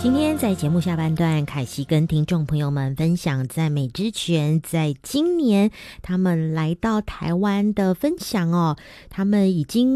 今天在节目下半段，凯西跟听众朋友们分享在美之泉在今年他们来到台湾的分享哦，他们已经